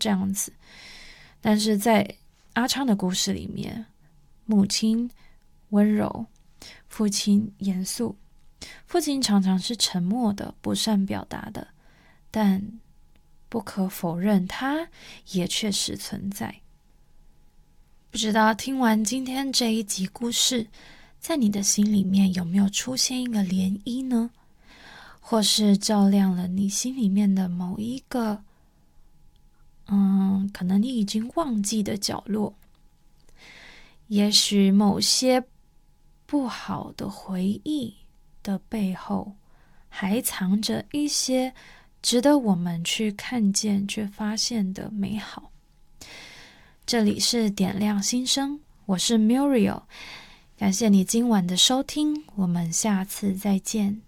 这样子。但是在阿昌的故事里面，母亲温柔，父亲严肃。父亲常常是沉默的，不善表达的，但不可否认，他也确实存在。不知道听完今天这一集故事，在你的心里面有没有出现一个涟漪呢？或是照亮了你心里面的某一个可能你已经忘记的角落。也许某些不好的回忆的背后，还藏着一些值得我们去看见却发现的美好。这里是点亮心声，我是 Muriel， 感谢你今晚的收听，我们下次再见。